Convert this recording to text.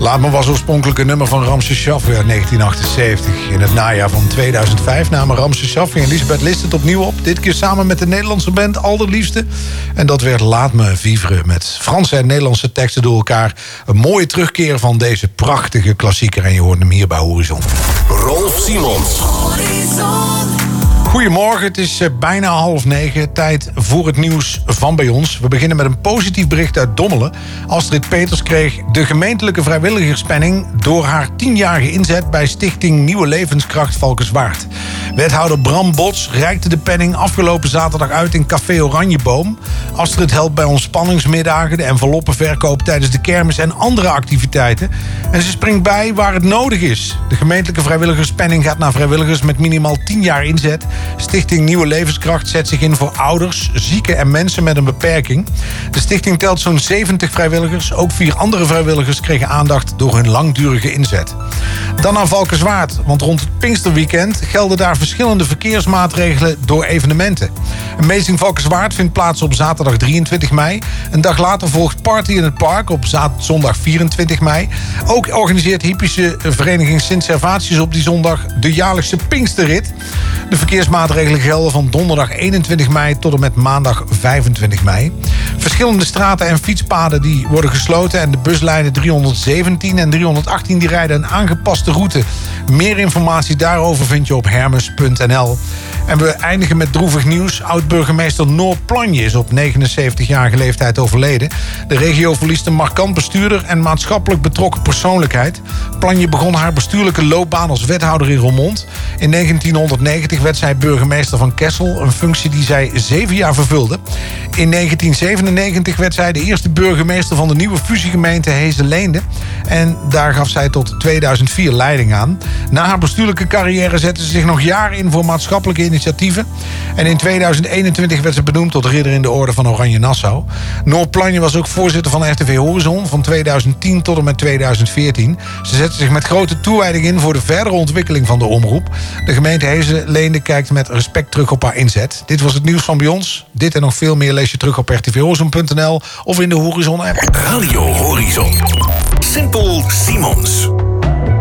Laat me was oorspronkelijk een nummer van Ramses Shaffi uit 1978. In het najaar van 2005 namen Ramses Shaffi en Lisbeth List het opnieuw op. Dit keer samen met de Nederlandse band Allerliefste. En dat werd Laat me vivre met Franse en Nederlandse teksten door elkaar. Een mooie terugkeer van deze prachtige klassieker. En je hoort hem hier bij Horizon. Rolf Simons. Goedemorgen, het is bijna 8:30. Tijd voor het nieuws van bij ons. We beginnen met een positief bericht uit Dommelen. Astrid Peters kreeg de gemeentelijke vrijwilligerspenning door haar 10-jarige inzet bij Stichting Nieuwe Levenskracht Valkenswaard. Wethouder Bram Bots reikte de penning afgelopen zaterdag uit in Café Oranjeboom. Astrid helpt bij ontspanningsmiddagen, de enveloppenverkoop tijdens de kermis en andere activiteiten. En ze springt bij waar het nodig is. De gemeentelijke vrijwilligerspenning gaat naar vrijwilligers met minimaal 10 jaar inzet. Stichting Nieuwe Levenskracht zet zich in voor ouders, zieken en mensen met een beperking. De stichting telt zo'n 70 vrijwilligers. Ook 4 andere vrijwilligers kregen aandacht door hun langdurige inzet. Dan naar Valkenswaard, want rond het Pinksterweekend gelden daar verschillende verkeersmaatregelen door evenementen. Amazing Valkenswaard vindt plaats op zaterdag 23 mei. Een dag later volgt Party in het Park op zondag 24 mei. Ook organiseert Hippische vereniging Sint Servatius op die zondag de jaarlijkse Pinksterrit. De verkeersmaatregelen gelden van donderdag 21 mei tot en met maandag 25 mei. Verschillende straten en fietspaden die worden gesloten en de buslijnen 317 en 318 die rijden een aangepaste route. Meer informatie daarover vind je op hermes.nl. En we eindigen met droevig nieuws. Oud-burgemeester Noor Planje is op 79-jarige leeftijd overleden. De regio verliest een markant bestuurder en maatschappelijk betrokken persoonlijkheid. Planje begon haar bestuurlijke loopbaan als wethouder in Roermond. In 1990 werd zij burgemeester van Kessel, een functie die zij 7 jaar vervulde. In 1997 werd zij de eerste burgemeester van de nieuwe fusiegemeente Heesde-Leende. En daar gaf zij tot 2004 leiding aan. Na haar bestuurlijke carrière zette ze zich nog jaren in voor maatschappelijke initiatieven. En in 2021 werd ze benoemd tot ridder in de orde van Oranje Nassau. Noor Planje was ook voorzitter van RTV Horizon van 2010 tot en met 2014. Ze zette zich met grote toewijding in voor de verdere ontwikkeling van de omroep. De gemeente Heesde-Leende kijkt met respect terug op haar inzet. Dit was het nieuws van bij ons. Dit en nog veel meer lees je terug op rtvhorizon.nl of in de Horizon app. Radio Horizon. Simpel Simons.